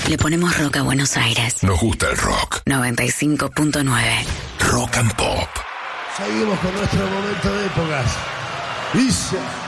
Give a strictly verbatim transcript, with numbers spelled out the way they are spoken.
Le ponemos rock a Buenos Aires. Nos gusta el rock. noventa y cinco punto nueve. Rock and Pop. Seguimos con nuestro momento de épocas. Dice...